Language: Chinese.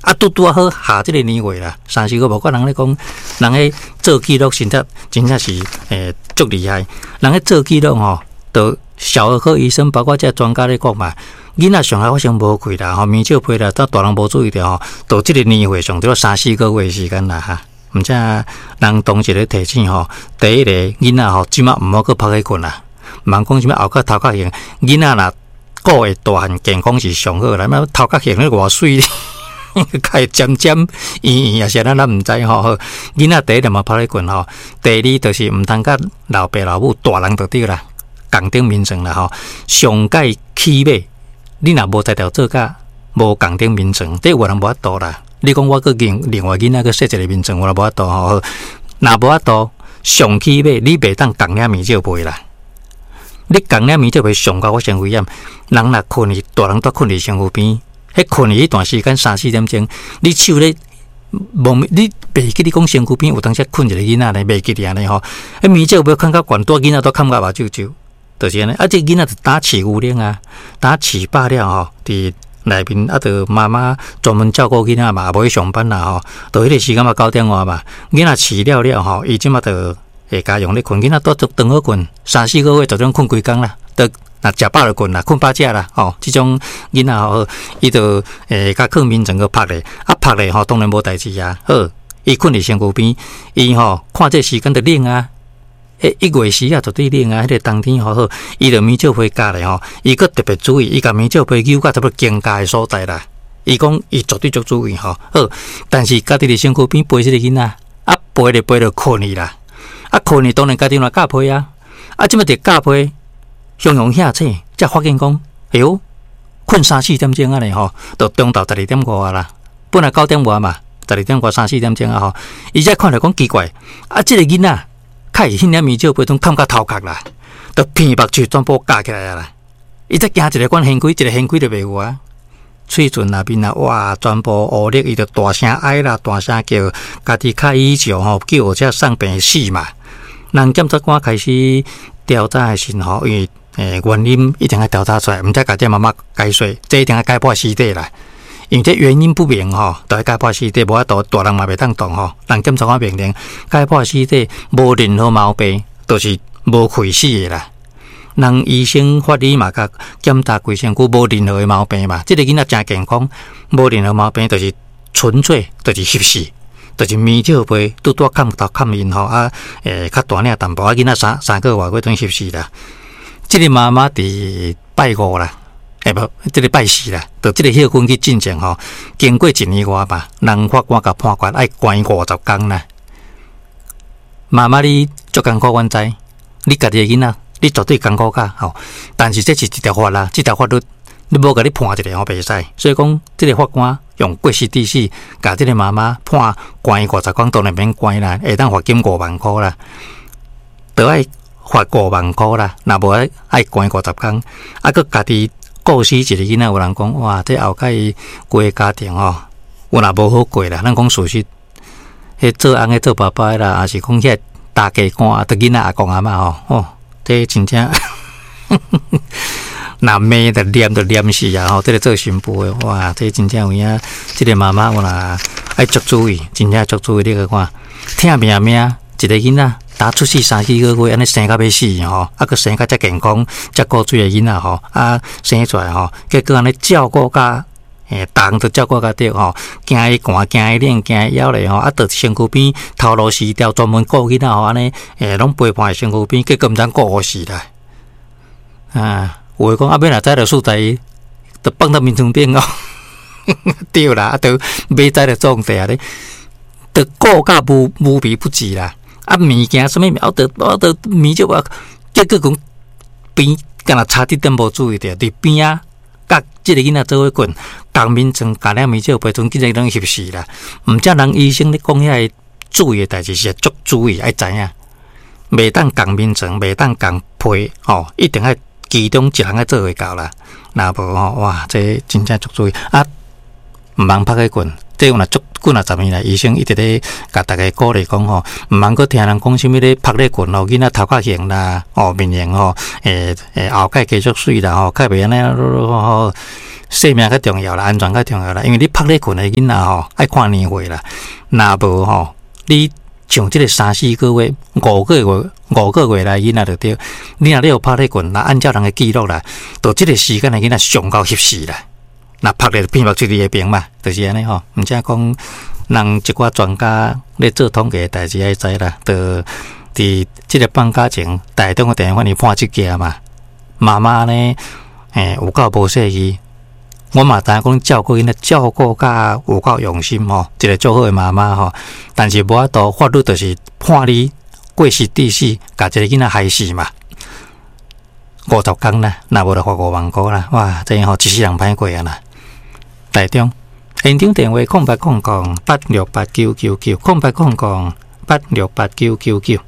啊，拄好下即个年月啦，30个无怪人咧讲，人咧做记录真正是足厉害。人咧做记录吼，都小儿科医生包括这专家咧讲嘛，囡仔上海发生无开啦，吼面少皮啦，到大人无注意着吼，到即个年岁上，就3-4个月时间啦哈。毋知人同时咧提醒吼，第一个囡仔吼，即马毋好去拍迄困啦，茫讲什么后壳头壳型，囡仔若顾会大汉健康是上好啦，那头壳型咧偌水。开尖尖圆圆也是咱毋知吼。囡仔第一点嘛拍咧棍吼，第二就是毋通甲老爸老母大人就对啦，共顶面床啦吼。上界起码你若无才调做甲无共顶面床，这有人无法度啦。你讲我佮另外囡仔佮设一个面床，我也无法度吼。若无法度，上起码你袂当共领面罩被啦。你共领面罩被上高发生危险，人若困去，大人都困伫身躯边。迄困去迄段时间3-4点钟，你手咧你袂记你讲身躯边有当时困一个囡仔咧，袂记哩安尼吼。迄面罩要看较悬，大囡仔都看甲目睭睭，就是安尼。啊，这囡仔就打饲牛奶啊，打饲饱了吼，伫内面啊，就妈妈专门照顾囡仔嘛，无去上班啦吼。到迄个时间嘛9点外嘛，囡仔饲了吼，伊即马就下家用咧困，囡仔都长好困，3-4个月就种困规工啦，都。那食饱就困啦，困饱食啦，吼，这种囡仔吼，伊就甲靠面整个拍咧，啊拍咧吼，当然无代志啊。好，伊困伫身躯边，伊吼看这时间就冷啊，1月时啊绝对冷啊，迄个冬天吼好，伊就面罩被夹咧吼，伊佫特别注意，伊甲面罩被揪到差不多肩胛的所在啦。伊讲伊绝对足注意吼，好，但是家己伫身躯边陪这个囡仔，啊陪着困去啦，啊困去当然家己来夹被啊，啊即么伫夹被。汹涌下车，才发现讲，哎呦，困3-4点钟啊嘞吼，到中昼12点外啦。本来9点外嘛，12点外3-4点钟啊吼。伊才看着讲奇怪，啊，这个囡仔，开迄领面罩被中看到头壳啦，都鼻目喙全部夹起来啦。伊才惊一个管掀开，一个掀开就袂有啊。嘴唇那边啊，哇，全部乌裂，伊就大声哀啦，大声叫，家己较依照吼，叫才送病死嘛。人检察官开始调查的时候，因为原因一定要调查出来，毋则家己妈妈解说，这一定要解剖尸体啦。因为这原因不明吼，就要解剖尸体，无法度大人嘛袂当动吼。人检察官命令解剖尸体无任何毛病，就是无气死的啦。人医生法医嘛甲检查规身躯无任何的毛病嘛，这个囡仔真健康，无任何毛病，就是纯粹就是翕死。就是面罩被拄看头看面吼啊，较大领淡薄啊，囡仔3个外月翕死啦。这个妈妈伫拜5啦，无，这个拜4啦，就这个休困去进前吼，经过1年外吧，人法官甲判决爱关50天啦。妈妈你足艰苦，阮知，你家己的囡仔，你绝对艰苦较吼。但是这是一条法啦，这条法律你无甲你判一个吼袂使，所以讲这个法官用过失致死，甲这个妈妈判关50天，当然免关啦，会当罚金5万块啦，都爱。罚5万块啦，若无爱关50天，啊，佮家己顾死一个囡仔，有人讲哇，这后盖伊规个家庭吼，有若无好过啦。咱讲事实，迄做翁诶做爸爸诶啦，也是讲遐大家官啊，对囡仔阿公阿嬷吼，哦，这真正，若骂着念死啊！吼，这个做新妇诶，哇，这真正有影，这个妈妈有若爱足注意，真正足注意你去看，听命一个囡仔。打出世3-4个月，安尼生到要死吼，啊，佮生到遮健康、遮顾水的囡仔吼，啊，生出来吼，结果安尼照顾甲，人都照顾甲对吼，惊伊寒、惊伊冷、惊伊枵咧吼，啊，到身躯边头路死掉，专门顾囡仔吼，安尼，拢陪伴身躯边，结果毋知顾好死啦。啊，有诶讲啊，要若知着所在，就放到面床边哦，对啦，啊，就袂知着状态咧，就顾甲无微不至啦。啊，物件什么我得面罩啊，结果讲边敢若差一点无注意着，伫边啊，甲即个囡仔做伙困，共面床甲了面罩被从即个人翕死啦。毋则人医生咧讲遐注意诶代志是足注意，爱知影，袂当共面床，袂当共被吼，一定爱其中一人爱做会到啦。若无吼，哇，这真正足注意啊！毋通拍个棍， 这有若足几若10年来，医生一直咧甲大家鼓励讲吼，毋通阁听人讲什么咧拍咧棍哦，囡仔头壳型啦，哦面型吼，后盖继续水啦，吼，较袂安尼吼，生命较重要啦，安全较重要啦，因为你拍咧棍的囡仔吼，爱看年岁啦，若无吼，你像即个3、4个月、5个月来囡仔就对，你若有拍咧棍，那按照人的记录啦，到即个时间的囡仔上到翕死啦。那拍咧片目出你的病嘛，就是安尼吼。毋则讲，人一寡专家咧做统计的代志爱知啦，就伫即个放假前，台中个电影院里判一家嘛。妈妈呢，有够无细意，我嘛知影讲照顾因咧照顾甲有够用心吼，一个做好的妈妈吼。但是无法度，法律就是判你过失致死，甲一个囡仔害死嘛。50天啦，若无就罚5万块啦。哇，这样吼一世人歹过啊啦。台中现场电话08008689990800868999。